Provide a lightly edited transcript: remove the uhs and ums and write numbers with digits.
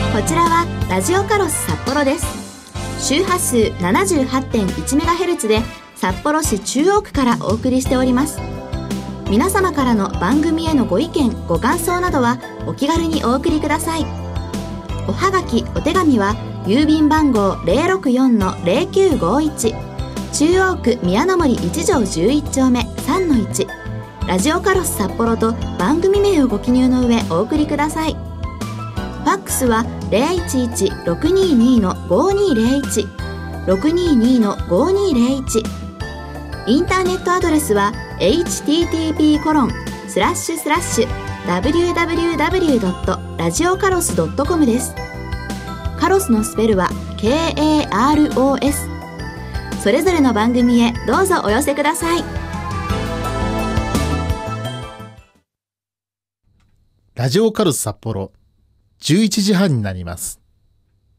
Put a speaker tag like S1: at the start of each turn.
S1: こちらはラジオカロス札幌です。周波数 78.1MHz で札幌市中央区からお送りしております。皆様からの番組へのご意見ご感想などはお気軽にお送りください。おはがきお手紙は郵便番号 064-0951 中央区宮の森1条11丁目 3-1 ラジオカロス札幌と番組名をご記入の上お送りください。ファックスは 011-622-5201 622-5201。インターネットアドレスは http://www.radiocaros.com です。カロスのスペルは KAROS。 それぞれの番組へどうぞお寄せください。
S2: ラジオカロス札幌11時半になります。